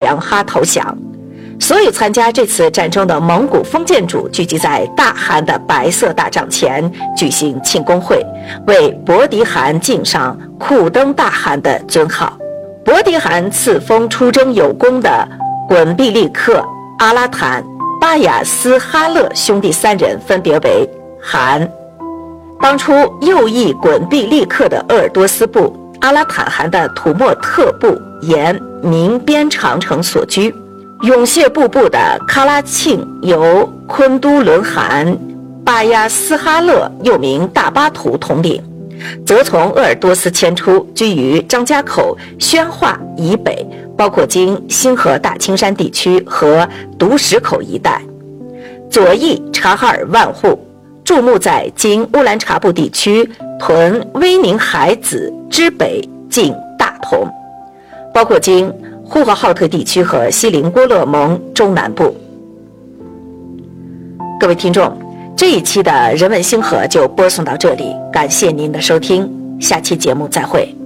梁哈投降。所有参加这次战争的蒙古封建主聚集在大汗的白色大帐前举行庆功会，为伯迪汗敬上库登大汗的尊号。伯迪汗赐封出征有功的滚毕利克、阿拉坦、巴雅斯哈勒兄弟3人分别为汗。当初右翼滚毕利克的鄂尔多斯部、阿拉坦汗的土默特部沿明边长城所居，永谢部部的喀拉庆由昆都伦汗、巴亚斯哈勒又名大巴图统领，则从鄂尔多斯迁出，居于张家口、宣化以北，包括经新河大青山地区和独石口一带。左翼察哈尔万户驻牧在经乌兰察布地区屯威宁海子之北近大同，包括经呼和浩特地区和锡林郭勒盟中南部。各位听众，这一期的人文星河就播送到这里，感谢您的收听，下期节目再会。